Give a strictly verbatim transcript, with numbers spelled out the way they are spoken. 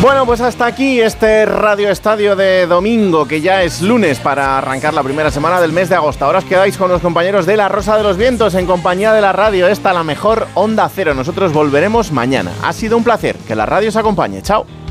Bueno, pues hasta aquí este Radio Estadio de domingo, que ya es lunes para arrancar la primera semana del mes de agosto. Ahora os quedáis con los compañeros de La Rosa de los Vientos en compañía de la radio, esta la mejor Onda Cero. Nosotros volveremos mañana. Ha sido un placer, que la radio os acompañe. Chao.